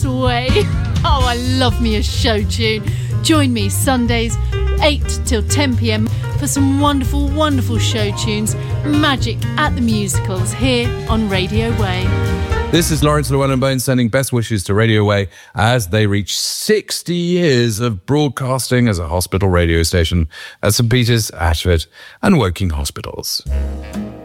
Way. Oh, I love me a show tune. Join me Sundays 8 till 10 p.m. for some wonderful, wonderful show tunes, magic at the musicals here on Radio Way. This is Lawrence Llewellyn-Bowen sending best wishes to Radio Way as they reach 60 years of broadcasting as a hospital radio station at St Peter's, Ashford and Woking hospitals.